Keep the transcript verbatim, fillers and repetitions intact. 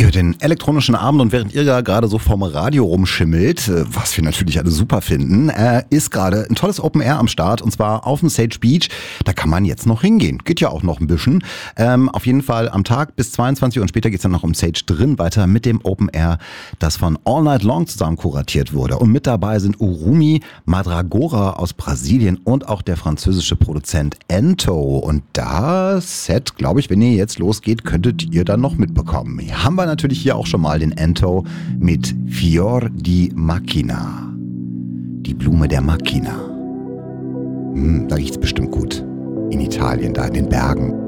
für den elektronischen Abend und während ihr ja gerade so vorm Radio rumschimmelt, was wir natürlich alle super finden, äh, ist gerade ein tolles Open Air am Start und zwar auf dem Sage Beach. Da kann man jetzt noch hingehen. Geht ja auch noch ein bisschen. Ähm, auf jeden Fall am Tag bis zweiundzwanzig Uhr und später geht's dann noch um Sage drin weiter mit dem Open Air, das von All Night Long zusammen kuratiert wurde. Und mit dabei sind Urumi, Madragora aus Brasilien und auch der französische Produzent Ento. Und das Set, glaube ich, wenn ihr jetzt losgeht, könntet ihr dann noch mitbekommen. Hier haben wir natürlich hier auch schon mal den Ento mit Fior di Macchina. Die Blume der Macchina. Hm, da riecht's bestimmt gut. In Italien, da in den Bergen.